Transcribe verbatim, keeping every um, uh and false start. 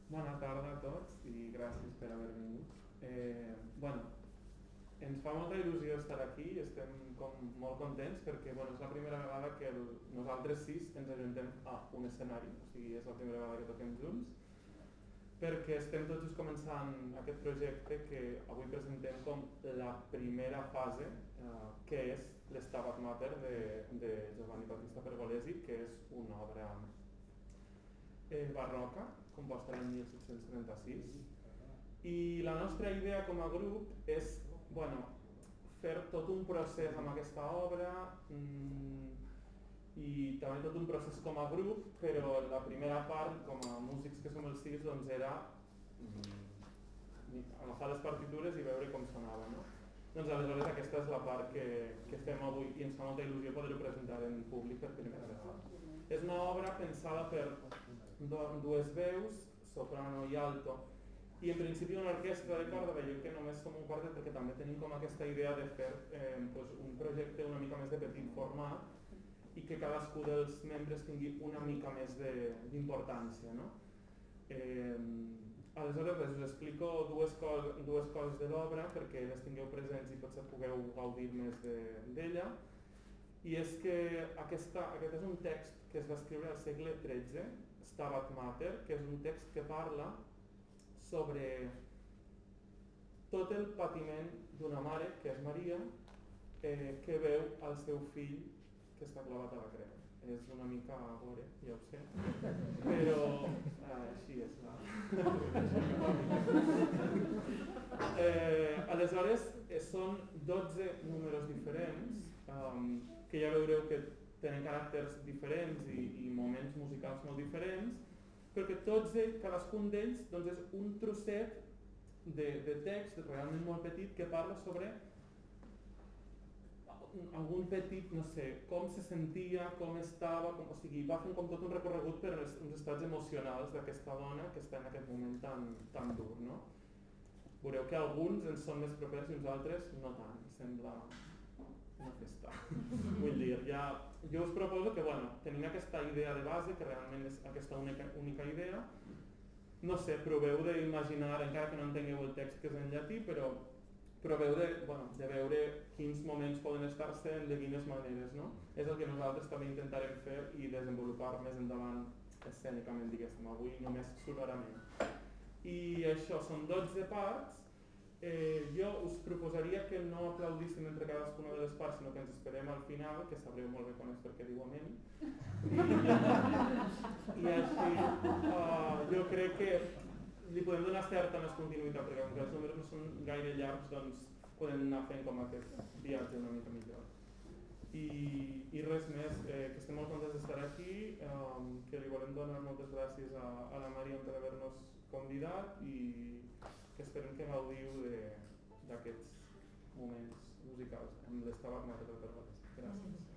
Bona tarda a tots i gràcies per haver vingut. Eh, bueno, ens fa molta il·lusió estar aquí i estem com molt contents perquè bueno, és la primera vegada que el, nosaltres sis ens ajuntem a un escenari, o sigui, és la primera vegada que toquem junts, perquè estem tots just començant aquest projecte que avui presentem com la primera fase, eh, que és l'Stabat Mater de, de Giovanni Battista Pergolesi, que és una obra eh, barroca, composta l'any mil set-cents trenta-sis. I la nostra idea com a grup és bueno, fer tot un procés amb aquesta obra mmm, i també tot un procés com a grup, però la primera part, com a músics que som els sis, doncs era mm, agafar les partitures i veure com sonava, no? Doncs aleshores aquesta és la part que, que fem avui i ens fa molta il·lusió poder-ho presentar en públic per primera vegada. És una obra pensada per dues veus, soprano i alto, i en principi una orquestra de corda, veieu que només som un quartet perquè també tenim com aquesta idea de fer eh, pues un projecte una mica més de petit format i que cadascú dels membres tingui una mica més d'importància, no? Eh, aleshores us explico dues, cos, dues coses de l'obra perquè les tingueu presents i potser pugueu gaudir més d'ella. I és que aquesta, aquest és un text que es va escriure al segle tretze, Stabat Mater, que és un text que parla sobre tot el patiment d'una mare, que és Maria, eh, que veu el seu fill que està clavat a la creu. És una mica gore, ja ho sé, però eh, així és la... eh, aleshores, eh, són dotze números diferents, um, que ja veureu que tenen caràcters diferents i, i moments musicals molt diferents, perquè tots ells, cadascun d'ells doncs és un trosset de, de text realment molt petit que parla sobre algun petit, no sé, com se sentia, com estava, com, o sigui, va fent com tot un recorregut per els, uns estats emocionals d'aquesta dona que està en aquest moment tan, tan dur, no? Veureu que alguns ens són més propers i uns altres no tant, sembla una festa. Vull dir, ja, jo us proposo que, bueno, tenim aquesta idea de base, que realment és aquesta única, única idea. No sé, proveu d'imaginar, encara que no entengueu el text que és en llatí, però proveu de, bueno, de veure quins moments poden estar-se de quines maneres, no? És el que nosaltres també intentarem fer i desenvolupar més endavant escènicament, diguéssim, avui només sonorament. I això, són dotze parts. Eh, jo us proposaria que no aplaudíssim entre cadascuna de les parts, sinó que ens esperem al final, que sabreu molt bé quan és perquè diu amén. I, i així uh, jo crec que li podem donar certa més continuïtat, perquè com que els números no són gaire llargs, doncs podem anar fent com aquest viatge una mica millor. I, i res més, eh, que estem molt contents d'estar aquí, eh, que li volem donar moltes gràcies a, a la Maria per haver-nos convidat i que esperem que gaudiu d'aquests moments musicals amb l'Stabat Mater de Pergolesi. Gràcies.